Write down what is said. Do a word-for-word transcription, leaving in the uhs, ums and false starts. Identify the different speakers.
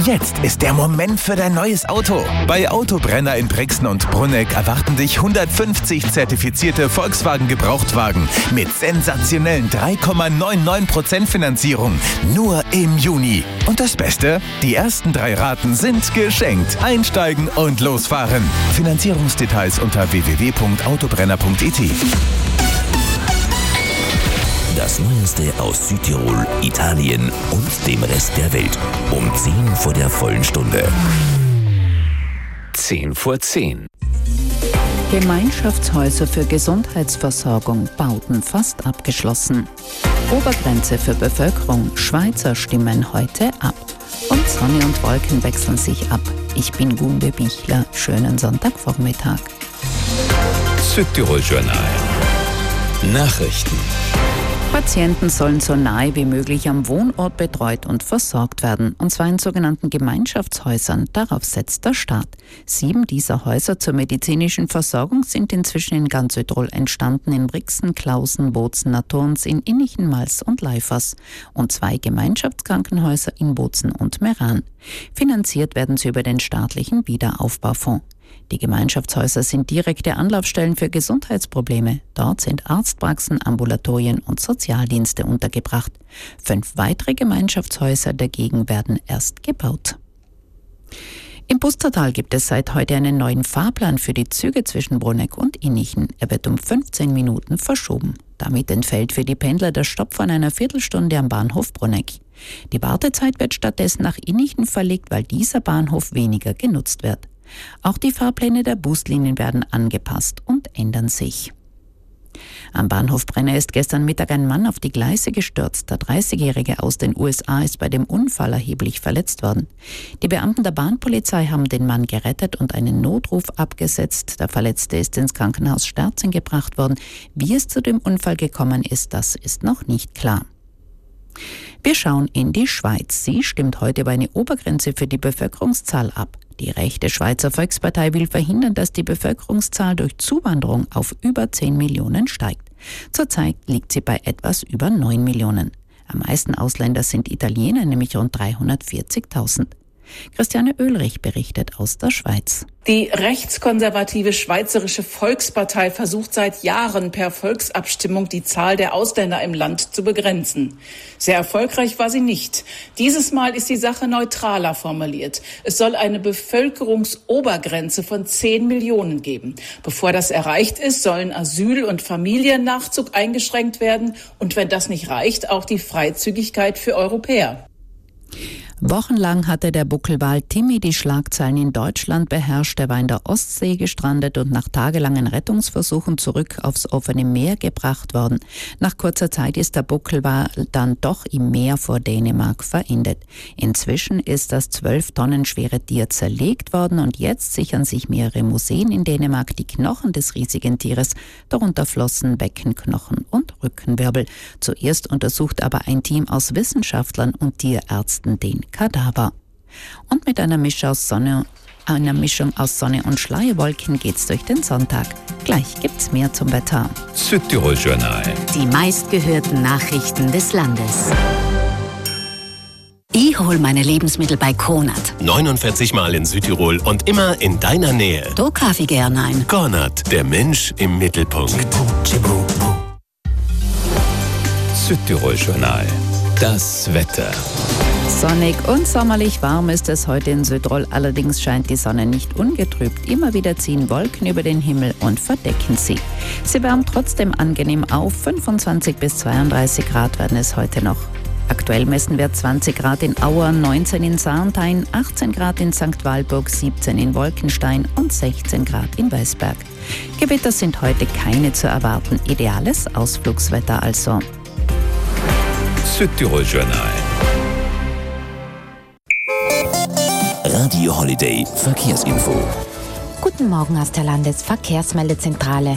Speaker 1: Jetzt ist der Moment für dein neues Auto. Bei Autobrenner in Brixen und Brunegg erwarten dich hundertfünfzig zertifizierte Volkswagen Gebrauchtwagen mit sensationellen drei Komma neunundneunzig Prozent Finanzierung. Nur im Juni. Und das Beste? Die ersten drei Raten sind geschenkt. Einsteigen und losfahren. Finanzierungsdetails unter w w w punkt autobrenner punkt i t.
Speaker 2: Das Neueste aus Südtirol, Italien und dem Rest der Welt. Um zehn vor der vollen Stunde.
Speaker 3: zehn vor zehn.
Speaker 4: Gemeinschaftshäuser für Gesundheitsversorgung, Bauten fast abgeschlossen. Obergrenze für Bevölkerung, Schweizer stimmen heute ab. Und Sonne und Wolken wechseln sich ab. Ich bin Gunde Bichler. Schönen Sonntagvormittag.
Speaker 3: Südtirol Journal. Nachrichten.
Speaker 4: Patienten sollen so nahe wie möglich am Wohnort betreut und versorgt werden, und zwar in sogenannten Gemeinschaftshäusern. Darauf setzt der Staat. Sieben dieser Häuser zur medizinischen Versorgung sind inzwischen in ganz Südtirol entstanden, in Brixen, Klausen, Bozen, Naturns, in Innichen, Mals und Leifers, und zwei Gemeinschaftskrankenhäuser in Bozen und Meran. Finanziert werden sie über den staatlichen Wiederaufbaufonds. Die Gemeinschaftshäuser sind direkte Anlaufstellen für Gesundheitsprobleme. Dort sind Arztpraxen, Ambulatorien und Sozialdienste untergebracht. Fünf weitere Gemeinschaftshäuser dagegen werden erst gebaut. Im Pustertal gibt es seit heute einen neuen Fahrplan für die Züge zwischen Brunegg und Innichen. Er wird um fünfzehn Minuten verschoben. Damit entfällt für die Pendler der Stopp von einer Viertelstunde am Bahnhof Brunegg. Die Wartezeit wird stattdessen nach Innichen verlegt, weil dieser Bahnhof weniger genutzt wird. Auch die Fahrpläne der Buslinien werden angepasst und ändern sich. Am Bahnhof Brenner ist gestern Mittag ein Mann auf die Gleise gestürzt. Der dreißigjährige aus den U S A ist bei dem Unfall erheblich verletzt worden. Die Beamten der Bahnpolizei haben den Mann gerettet und einen Notruf abgesetzt. Der Verletzte ist ins Krankenhaus Sterzing gebracht worden. Wie es zu dem Unfall gekommen ist, das ist noch nicht klar. Wir schauen in die Schweiz. Sie stimmt heute über eine Obergrenze für die Bevölkerungszahl ab. Die rechte Schweizer Volkspartei will verhindern, dass die Bevölkerungszahl durch Zuwanderung auf über zehn Millionen steigt. Zurzeit liegt sie bei etwas über neun Millionen. Am meisten Ausländer sind Italiener, nämlich rund dreihundertvierzigtausend. Christiane Oehlrich berichtet aus der Schweiz.
Speaker 5: Die rechtskonservative Schweizerische Volkspartei versucht seit Jahren per Volksabstimmung die Zahl der Ausländer im Land zu begrenzen. Sehr erfolgreich war sie nicht. Dieses Mal ist die Sache neutraler formuliert. Es soll eine Bevölkerungsobergrenze von zehn Millionen geben. Bevor das erreicht ist, sollen Asyl- und Familiennachzug eingeschränkt werden und wenn das nicht reicht, auch die Freizügigkeit für Europäer.
Speaker 4: Wochenlang hatte der Buckelwal Timmy die Schlagzeilen in Deutschland beherrscht. Er war in der Ostsee gestrandet und nach tagelangen Rettungsversuchen zurück aufs offene Meer gebracht worden. Nach kurzer Zeit ist der Buckelwal dann doch im Meer vor Dänemark verendet. Inzwischen ist das zwölf Tonnen schwere Tier zerlegt worden und jetzt sichern sich mehrere Museen in Dänemark die Knochen des riesigen Tieres, darunter Flossen, Beckenknochen und Rückenwirbel. Zuerst untersucht aber ein Team aus Wissenschaftlern und Tierärzten den Kadaver. Und mit einer Mischung aus Sonne, einer Mischung aus Sonne und Schleierwolken geht's durch den Sonntag. Gleich gibt's mehr zum Wetter.
Speaker 3: Südtirol Journal.
Speaker 6: Die meistgehörten Nachrichten des Landes. Ich hol meine Lebensmittel bei Konat.
Speaker 2: neunundvierzig Mal in Südtirol und immer in deiner Nähe.
Speaker 6: Da kaufe ich gern ein.
Speaker 2: Konat, der Mensch im Mittelpunkt.
Speaker 3: Südtirol Journal. Das Wetter.
Speaker 4: Sonnig und sommerlich warm ist es heute in Südtirol, allerdings scheint die Sonne nicht ungetrübt. Immer wieder ziehen Wolken über den Himmel und verdecken sie. Sie wärmt trotzdem angenehm auf, fünfundzwanzig bis zweiunddreißig Grad werden es heute noch. Aktuell messen wir zwanzig Grad in Auer, neunzehn in Sarnthein, achtzehn Grad in Sankt Walburg, siebzehn in Wolkenstein und sechzehn Grad in Weißberg. Gewitter sind heute keine zu erwarten, ideales Ausflugswetter also.
Speaker 3: Südtirol Journal.
Speaker 2: Radio Holiday Verkehrsinfo.
Speaker 7: Guten Morgen aus der Landesverkehrsmeldezentrale.